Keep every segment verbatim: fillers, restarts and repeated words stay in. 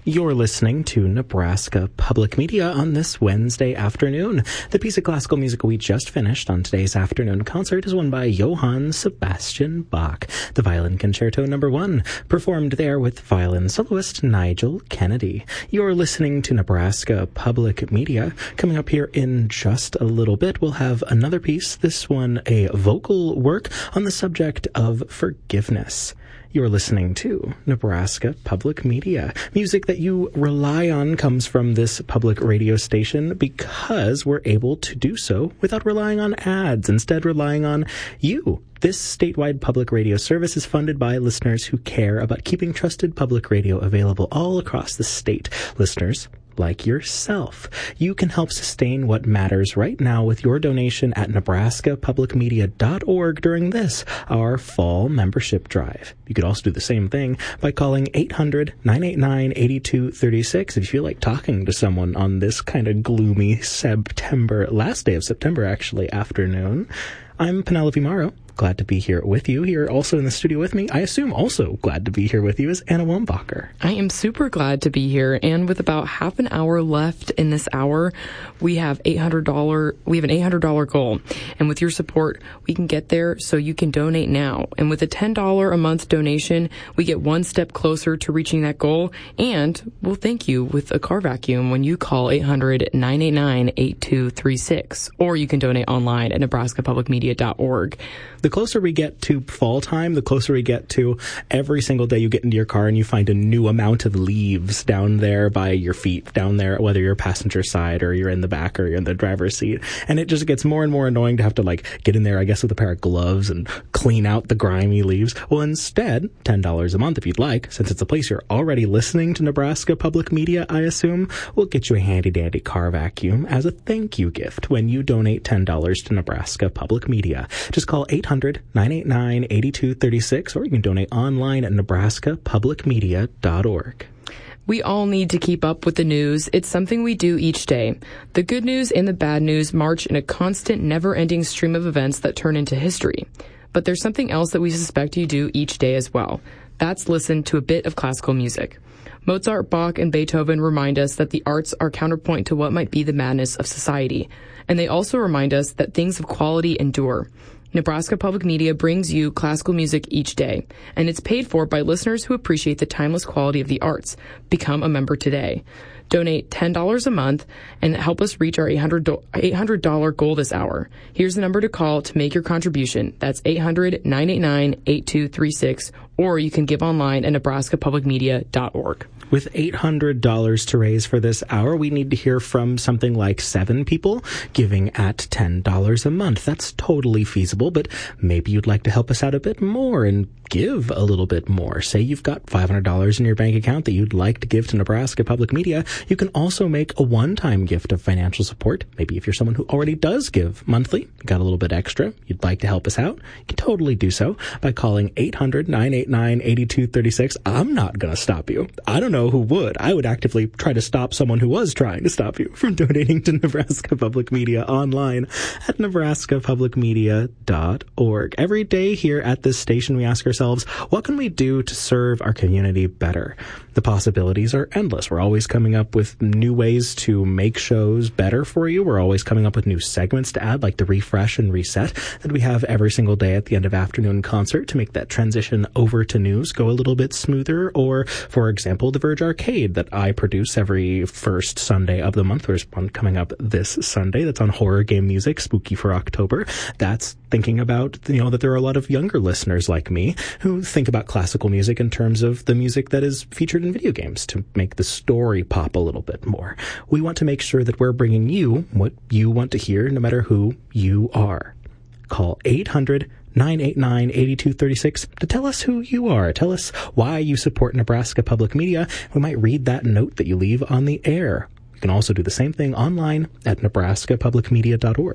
You're listening to Nebraska Public Media on this Wednesday afternoon. The piece of classical music we just finished on today's afternoon concert is one by Johann Sebastian Bach, the Violin Concerto Number One, performed there with violin soloist Nigel Kennedy. You're listening to Nebraska Public Media. Coming up here in just a little bit, we'll have another piece, this one a vocal work on the subject of forgiveness. You're listening to Nebraska Public Media. Music that you rely on comes from this public radio station because we're able to do so without relying on ads, instead relying on you. This statewide public radio service is funded by listeners who care about keeping trusted public radio available all across the state. Listeners like yourself. You can help sustain what matters right now with your donation at nebraska public media dot org during this, our fall membership drive. You could also do the same thing by calling eight hundred, nine eight nine, eight two three six if you feel like talking to someone on this kind of gloomy September, last day of September actually, afternoon. I'm Penelope Morrow. Glad to be here with you. Here also in the studio with me, I assume also glad to be here with you, is Anna Wombacher. I am super glad to be here, and with about half an hour left in this hour, we have eight hundred dollars we have an eight hundred dollars goal, and with your support, we can get there, so you can donate now. And with a ten dollars a month donation, we get one step closer to reaching that goal, and we'll thank you with a car vacuum when you call eight hundred, nine eight nine, eight two three six, or you can donate online at nebraska public media dot org. The closer we get to fall time, the closer we get to every single day you get into your car and you find a new amount of leaves down there by your feet, down there, whether you're passenger side or you're in the back or you're in the driver's seat. And it just gets more and more annoying to have to like get in there, I guess, with a pair of gloves and clean out the grimy leaves. Well, instead, ten dollars a month if you'd like, since it's a place you're already listening to Nebraska Public Media, I assume, we'll get you a handy dandy car vacuum as a thank you gift when you donate ten dollars to Nebraska Public Media. Just call eight hundred, nine eight nine, eight two three six, or you can donate online at nebraska public media dot org. We all need to keep up with the news. It's something we do each day. The good news and the bad news march in a constant, never-ending stream of events that turn into history. But there's something else that we suspect you do each day as well. That's listen to a bit of classical music. Mozart, Bach, and Beethoven remind us that the arts are counterpoint to what might be the madness of society. And they also remind us that things of quality endure. Nebraska Public Media brings you classical music each day, and it's paid for by listeners who appreciate the timeless quality of the arts. Become a member today. Donate ten dollars a month and help us reach our eight hundred dollars goal this hour. Here's the number to call to make your contribution. That's eight hundred, nine eight nine, eight two three six, or you can give online at nebraska public media dot org. With eight hundred dollars to raise for this hour, we need to hear from something like seven people giving at ten dollars a month. That's totally feasible, but maybe you'd like to help us out a bit more and give a little bit more. Say you've got five hundred dollars in your bank account that you'd like to give to Nebraska Public Media. You can also make a one-time gift of financial support. Maybe if you're someone who already does give monthly, got a little bit extra, you'd like to help us out, you can totally do so by calling eight hundred, nine eight nine, eight two three six. I'm not going to stop you. I don't know who would. I would actively try to stop someone who was trying to stop you from donating to Nebraska Public Media online at nebraska public media dot org. Every day here at this station, we ask ourselves, what can we do to serve our community better? The possibilities are endless. We're always coming up with new ways to make shows better for you. We're always coming up with new segments to add, like the refresh and reset that we have every single day at the end of afternoon concert to make that transition over to news go a little bit smoother. Or, for example, the Verge Arcade that I produce every first Sunday of the month. There's one coming up this Sunday that's on horror game music, spooky for October. That's thinking about, you know, that there are a lot of younger listeners like me who think about classical music in terms of the music that is featured in video games to make the story pop a little bit more. We want to make sure that we're bringing you what you want to hear, no matter who you are. Call eight hundred, nine eight nine, eight two three six to tell us who you are. Tell us why you support Nebraska Public Media. We might read that note that you leave on the air. You can also do the same thing online at nebraska public media dot org.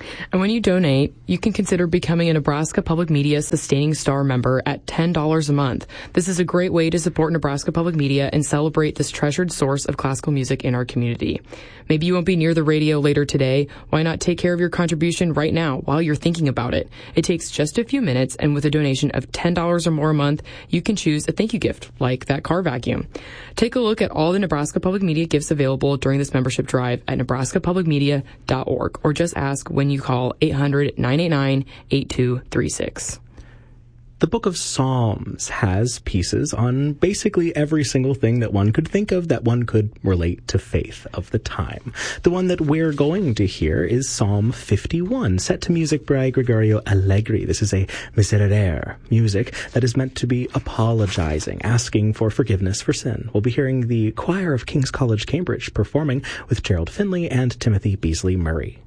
And when you donate, you can consider becoming a Nebraska Public Media Sustaining Star member at ten dollars a month. This is a great way to support Nebraska Public Media and celebrate this treasured source of classical music in our community. Maybe you won't be near the radio later today. Why not take care of your contribution right now while you're thinking about it? It takes just a few minutes, and with a donation of ten dollars or more a month, you can choose a thank you gift, like that car vacuum. Take a look at all the Nebraska Public Media gifts available during this membership drive at nebraska public media dot org, or just ask when you call eight hundred, nine eight nine, eight two three six. The Book of Psalms has pieces on basically every single thing that one could think of that one could relate to faith of the time. The one that we're going to hear is Psalm fifty-one, set to music by Gregorio Allegri. This is a miserere music that is meant to be apologizing, asking for forgiveness for sin. We'll be hearing the choir of King's College, Cambridge, performing with Gerald Finley and Timothy Beasley Murray.